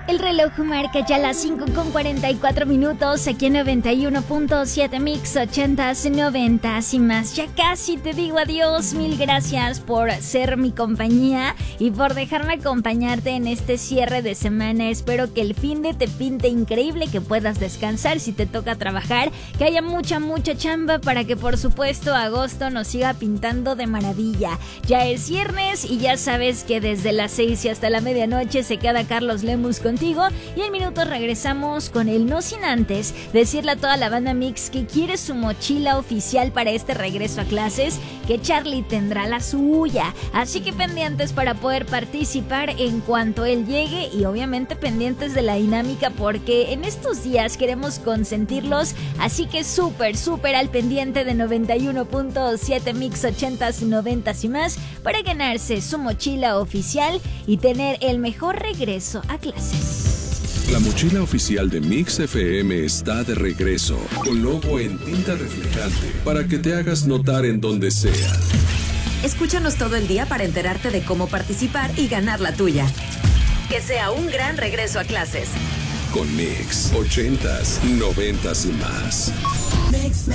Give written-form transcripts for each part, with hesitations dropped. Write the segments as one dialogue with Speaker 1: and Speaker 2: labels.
Speaker 1: El reloj marca ya las 5:44 aquí en 91.7 Mix 80s, 90s y más. Ya casi te digo adiós, mil gracias por ser mi compañía y por dejarme acompañarte en este cierre de semana. Espero que el fin de te pinte increíble, que puedas descansar si te toca trabajar, que haya mucha chamba para que por supuesto agosto nos siga pintando de maravilla. Ya es viernes y ya sabes que desde las 6 y hasta la medianoche se queda Carlos Lemus contigo y en minutos regresamos con él, no sin antes decirle a toda la banda Mix que quiere su mochila oficial para este regreso a clases, que Charlie tendrá la suya, así que pendientes para poder participar en cuanto él llegue y obviamente pendientes de la dinámica porque en estos días queremos consentirlos, así que súper al pendiente de 91.7 Mix 80s, 90s y más para ganarse su mochila oficial y tener el mejor regreso a clases.
Speaker 2: La mochila oficial de Mix FM está de regreso, con logo en tinta reflejante, para que te hagas notar en donde sea.
Speaker 3: Escúchanos todo el día para enterarte de cómo participar y ganar la tuya. Que sea un gran regreso a clases.
Speaker 2: Con Mix, 80s, 90s y más.
Speaker 4: Mix.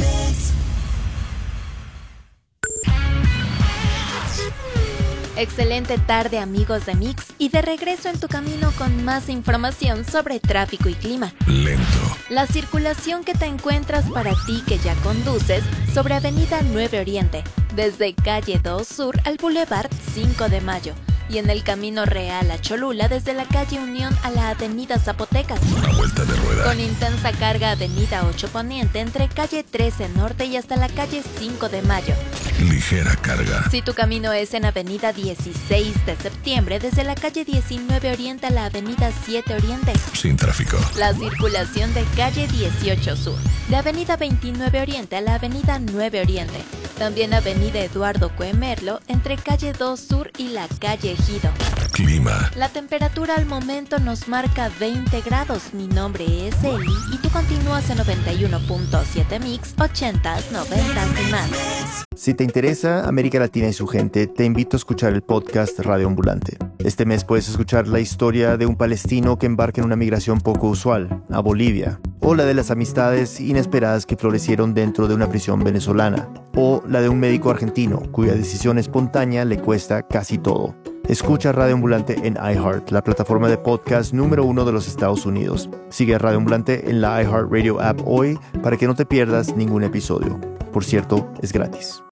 Speaker 5: Excelente tarde, amigos de Mix, y de regreso en tu camino con más información sobre tráfico y clima.
Speaker 2: Lento.
Speaker 5: La circulación que te encuentras para ti que ya conduces sobre Avenida 9 Oriente, desde Calle 2 Sur al Boulevard 5 de Mayo, y en el Camino Real a Cholula desde la Calle Unión a la Avenida Zapotecas.
Speaker 2: Una vuelta de rueda.
Speaker 5: Con intensa carga Avenida 8 Poniente entre Calle 13 Norte y hasta la Calle 5 de Mayo.
Speaker 2: Ligera carga.
Speaker 5: Si tu camino es en Avenida 16 de Septiembre, desde la Calle 19 Oriente a la Avenida 7 Oriente.
Speaker 2: Sin tráfico.
Speaker 5: La circulación de Calle 18 Sur, de Avenida 29 Oriente a la Avenida 9 Oriente. También Avenida Eduardo Coemerlo entre Calle 2 Sur y la Calle Ejido.
Speaker 2: Clima.
Speaker 5: La temperatura al momento nos marca 20 grados. Mi nombre es Eli y tú continúas en 91.7 Mix 80s, 90s y más.
Speaker 6: Si te interesa América Latina y su gente, te invito a escuchar el podcast Radio Ambulante. Este mes puedes escuchar la historia de un palestino que embarca en una migración poco usual, a Bolivia, o la de las amistades inesperadas que florecieron dentro de una prisión venezolana, o la de un médico argentino cuya decisión espontánea le cuesta casi todo. Escucha Radio Ambulante en iHeart, la plataforma de podcast número 1 de los Estados Unidos. Sigue a Radio Ambulante en la iHeartRadio app hoy para que no te pierdas ningún episodio. Por cierto, es gratis.